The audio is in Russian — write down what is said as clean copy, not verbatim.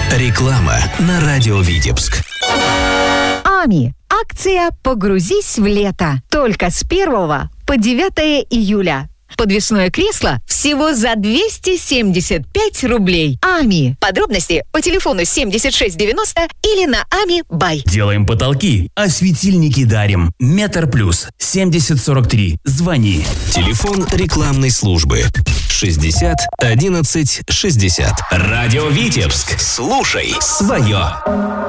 Реклама на радио Витебск. АМИ. Акция «Погрузись в лето». Только с 1 по 9 июля. Подвесное кресло всего за 275 рублей. АМИ. Подробности по телефону 7690 или на АМИ Бай. Делаем потолки, а светильники дарим. Метр плюс 7043. Звони. Телефон рекламной службы 60 11 60. Радио Витебск. Слушай свое.